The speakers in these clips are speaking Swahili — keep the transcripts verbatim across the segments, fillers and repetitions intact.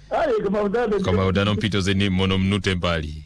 Ai kama udano. Kama udano mpito zeni mono mnute mbali.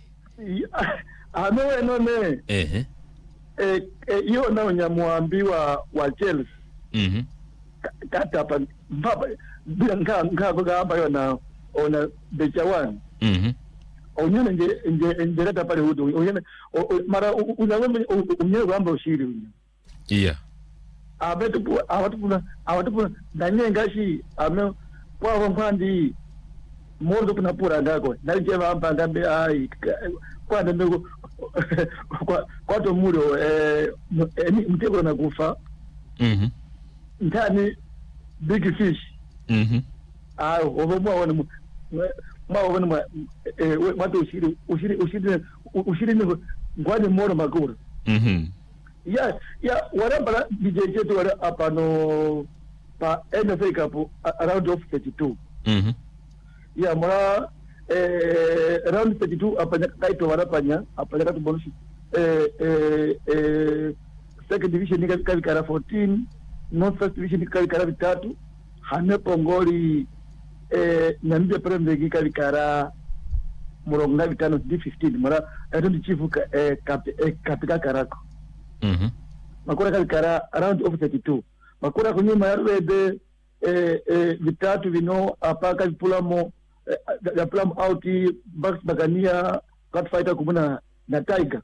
Ano eno ne. Ehe. Eh hiyo na unyamwambi wa wa Chelsea. Mhm. Kata hapa baba bila nga nga kwa hapa yona ona bechawan. Mhm. Onyana nje nje nje hata pale hudu. Onyana mara unyamwe unywe kwamba ushiri unywe. Yeah. Abetu awatu awatu danye ngashi ame kwa kwandi mondo kuna pura ngako dalije bamba ngambe ai kwa ndo kwa kwa to muro eh mtego na kufa. Mhm. Ndani big fish. Mhm. Ah obomwa wona mwa wona eh watu ushiri ushiri ushiri ushiri ni ngwani moro magura. Mhm. Yeah, yeah, whatever D J Jetu wale hapa no pa N F A Cup around of thirty-two. Mhm. Yeah, mwa eh around thirty-two apanya kaito warapanya apanya katu bonus eh eh eh second division ni kavikara fourteen, north first division ni kavikara vitatu, hane pongoli eh nambia premier league kavikara muronga vitano D fifteen mara ndo chifu eh kapika karako. Mhm. Makura kalikara around of thirty-two. Makura kunyuma yarwede eh eh vitatu vino apaka vipulamo ya plum out Bucks Bagania cat fighter kumuna na Tiger.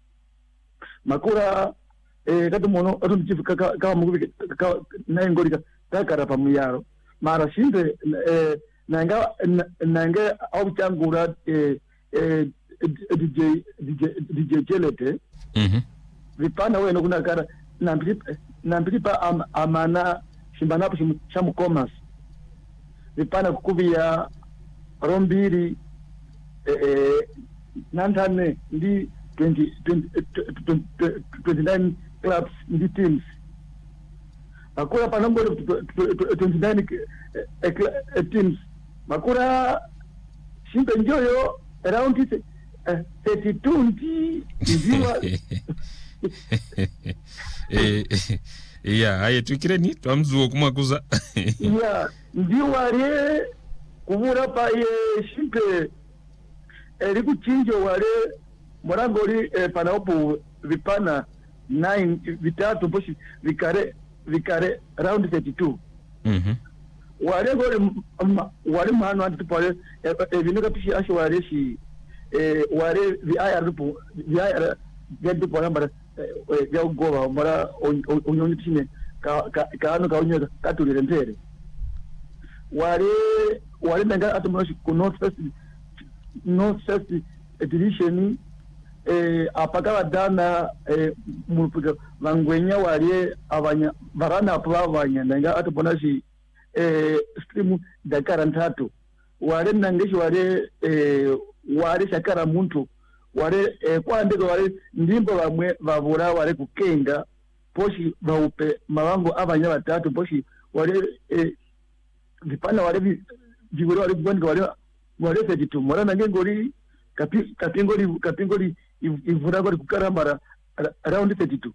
Makura eh katu mono atu mchifu kaka kama mugubi kaka na ngorika takara pamuyaro. Mara shinde eh nanga nanga au changura eh eh D J D J Jelete. Mhm. Vipana weno kuna kara nambiripa nambiripa am, amana shimbanapo shamu commerce vipana kukubia rombiri eh nantane ndi twenty, twenty, twenty-nine clubs ndi teams makura panongo twenty-nine teams makura shimbe njoyo around thirty-two ndi ndiwa eh yeah aye tukireni twamzuo kumwakuza yeah ndiwale kubura pa ye shimpe eri kuchinjo wale morangoli eh, panaopo vipana nine vitatu boshi vikare vikare round thirty-two. Mhm. Wale gole wale mano antu pale ebinuka pishi ashi wale shi eh wale vi ayarupo vi ayar gadi pole mbara ya ugoba mara onyoni tine ka ka ano ka onyo ka tulire mpere wale wale ndanga atomoshi ku north first north first division eh apaka badana eh mupuga bangwenya wale abanya barana apabanya ndanga atobonashi eh stream dakara ntatu wale nangeshi wale eh wale shakara muntu wale eh, kwa ndego wale ndimbo bamwe babura wale kukenga poshi baupe mawango abanya batatu poshi wale eh, vipana wale viburo wale bwanga wale wale thirty-two mwana nangengori kapi kapingori kapingori ivura kwa kukarambara around thirty-two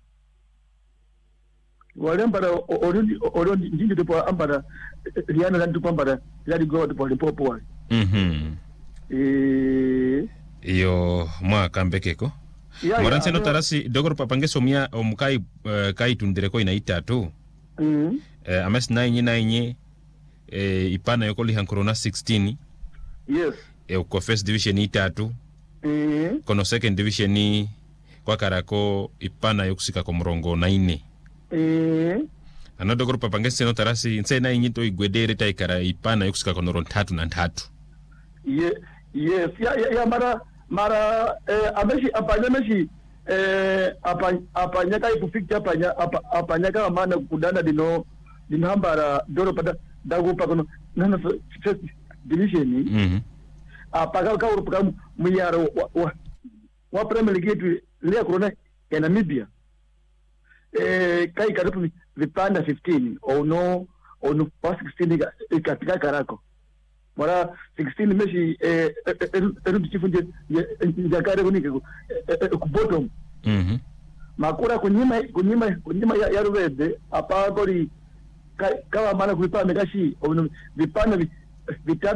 wale mbara orundi orundi ndindi ndipo ambara riana lantu pambara yali god pole popo wale. Mhm. Eh iyo mwaka mbekeko yeah, moranse yeah, no tarasi dogoro papangeso mia omukai uh, kai tundireko ina itatu mhm eh, ames nine nine eh, ipana yokoli hankorona sixteen yes eh, ko first division itatu mhm kono second division ni kwa karako ipana yokusika ko murongo nine mhm ano dogoro papangese no tarasi nse nine to igwedere taikara ipana yokusika ko noron tatu na tatu ye yes ya ya, ya mara mara eh ameshi apanya meshi eh apanya apanya kai kufikja apanya apanya kama maana kudana dino dinambara doro pada dago pakono nana first division ni mhm apaka ka urupuka muyaro wa, wa, wa premier league le corona ya Namibia eh kai karibu vipanda fifteen au no au no sixteen katika karako mara sixteen meshi eh eru chifunje jakare kunike ku bottom mhm makura kunyima kunyima kunyima ya rubede apa gori kama maana kulipa mekashi vipana vitatu